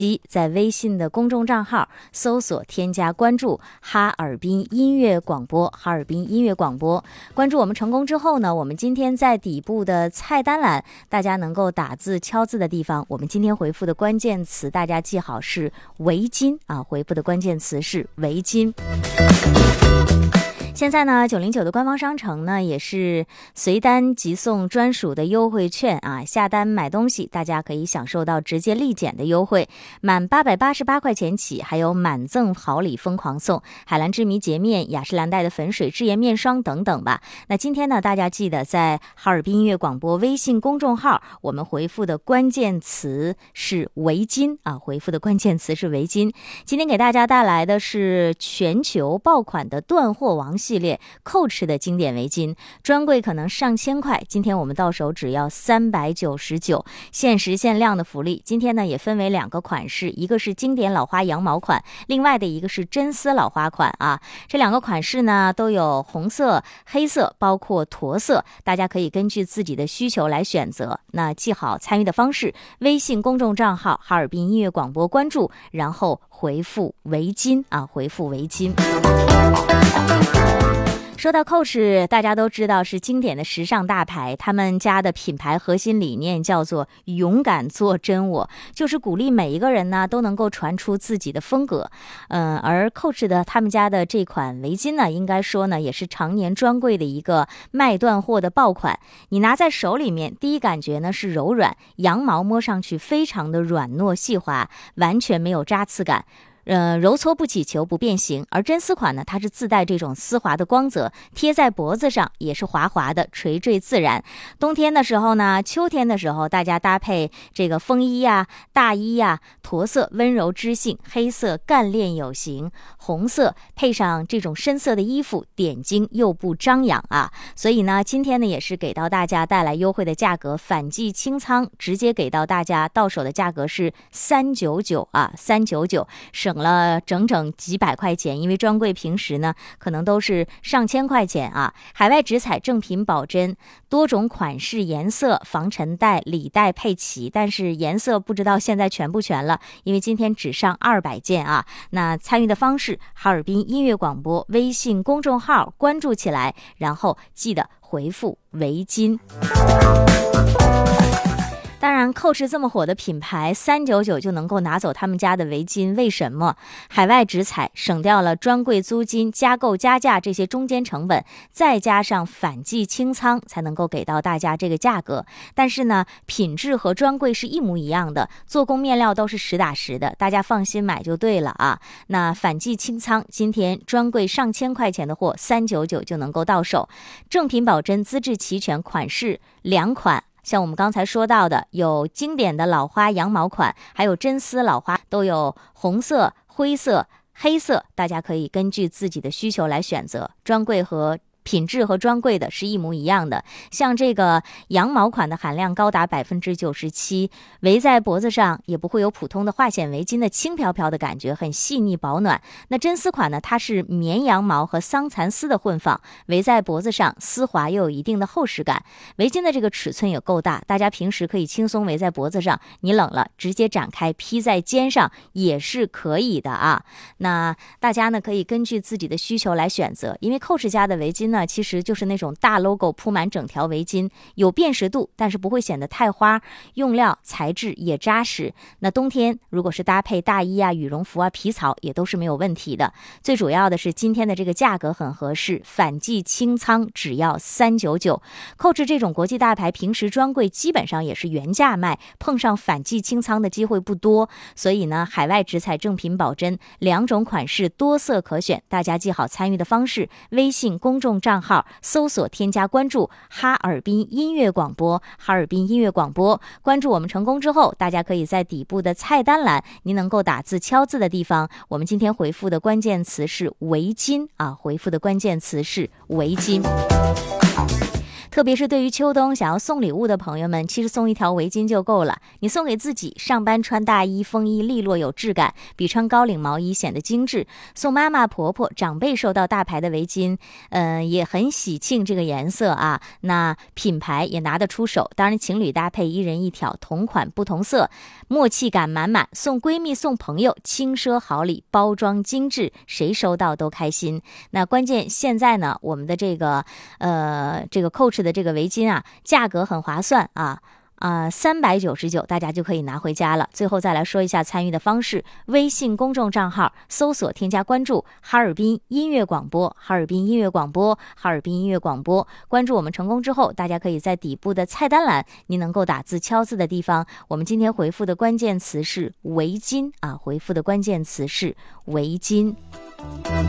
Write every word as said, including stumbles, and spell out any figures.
在微信的公众账号搜索添加关注哈尔滨音乐广播，哈尔滨音乐广播。关注我们成功之后呢，我们今天在底部的菜单栏，大家能够打字敲字的地方，我们今天回复的关键词大家记好是围巾啊，回复的关键词是围巾。现在呢，九零九的官方商城呢也是随单即送专属的优惠券啊，下单买东西大家可以享受到直接立减的优惠，满八百八十八块钱起，还有满赠好礼疯狂送，海蓝之谜洁面、雅诗兰黛的粉水、智妍面霜等等吧。那今天呢，大家记得在哈尔滨音乐广播微信公众号，我们回复的关键词是围巾啊，回复的关键词是围巾。今天给大家带来的是全球爆款的断货王系列 Coach 的经典围巾，专柜可能上千块，今天我们到手只要三百九十九，限时限量的福利。今天呢也分为两个款式，一个是经典老花羊毛款，另外的一个是真丝老花款啊。这两个款式呢都有红色、黑色，包括驼色，大家可以根据自己的需求来选择。那记好参与的方式，微信公众账号哈尔滨音乐广播关注，然后回复围巾啊，回复围巾。说到 Coach， 大家都知道是经典的时尚大牌，他们家的品牌核心理念叫做勇敢做真我，就是鼓励每一个人呢都能够传出自己的风格。嗯，而 Coach 的他们家的这款围巾呢，应该说呢也是常年专柜的一个卖断货的爆款。你拿在手里面，第一感觉呢是柔软，羊毛摸上去非常的软糯细滑，完全没有扎刺感。呃，揉搓不起球不变形，而真丝款呢，它是自带这种丝滑的光泽，贴在脖子上也是滑滑的，垂坠自然。冬天的时候呢，秋天的时候，大家搭配这个风衣呀、大衣呀，驼色温柔知性，黑色干练有型，红色配上这种深色的衣服，点睛又不张扬啊。所以呢，今天呢也是给到大家带来优惠的价格，反季清仓，直接给到大家到手的价格是三九九啊，三九九省了整整几百块钱，因为专柜平时呢可能都是上千块钱啊。海外直采正品保真，多种款式颜色防尘袋里袋配齐，但是颜色不知道现在全不全了，因为今天只上二百件啊。那参与的方式，哈尔滨音乐广播微信公众号关注起来，然后记得回复围巾。当然 Coach 这么火的品牌，三九九就能够拿走他们家的围巾，为什么？海外直采省掉了专柜租金、加购加价这些中间成本，再加上反季清仓，才能够给到大家这个价格。但是呢，品质和专柜是一模一样的，做工面料都是实打实的，大家放心买就对了啊。那反季清仓，今天专柜上千块钱的货，三九九就能够到手，正品保真，资质齐全，款式两款。像我们刚才说到的，有经典的老花羊毛款，还有真丝老花，都有红色、灰色、黑色，大家可以根据自己的需求来选择。专柜和品质和专柜的是一模一样的，像这个羊毛款的含量高达百分之九十七，围在脖子上也不会有普通的化纤围巾的轻飘飘的感觉，很细腻保暖。那真丝款呢，它是绵羊毛和桑蚕丝的混纺，围在脖子上丝滑又有一定的厚实感。围巾的这个尺寸也够大，大家平时可以轻松围在脖子上，你冷了直接展开披在肩上也是可以的啊。那大家呢可以根据自己的需求来选择，因为 Coach 家的围巾呢其实就是那种大 logo 铺满整条围巾，有辨识度，但是不会显得太花，用料材质也扎实。那冬天如果是搭配大衣啊、羽绒服啊、皮草也都是没有问题的。最主要的是今天的这个价格很合适，反季清仓只要三九九。Coach 这种国际大牌平时专柜基本上也是原价卖，碰上反季清仓的机会不多，所以呢海外直采正品保真，两种款式多色可选，大家记好参与的方式，微信公众账号搜索添加关注哈尔滨音乐广播，哈尔滨音乐广播。关注我们成功之后，大家可以在底部的菜单栏，您能够打字敲字的地方，我们今天回复的关键词是围巾啊，回复的关键词是围巾。 特别是对于秋冬想要送礼物的朋友们，其实送一条围巾就够了。你送给自己，上班穿大衣，风衣利落有质感，比穿高领毛衣显得精致。送妈妈、婆婆、长辈收到大牌的围巾，呃，也很喜庆这个颜色啊，那品牌也拿得出手。当然，情侣搭配一人一条，同款不同色，默契感满满。送闺蜜、送朋友，轻奢好礼，包装精致，谁收到都开心。那关键现在呢，我们的这个呃这个 Coach 的这个围巾啊，价格很划算啊。啊、呃，三百九十九，大家就可以拿回家了。最后再来说一下参与的方式：微信公众账号搜索添加关注哈尔滨音乐广播，哈尔滨音乐广播，哈尔滨音乐广播。关注我们成功之后，大家可以在底部的菜单栏，您能够打字敲字的地方，我们今天回复的关键词是围巾啊，回复的关键词是围巾。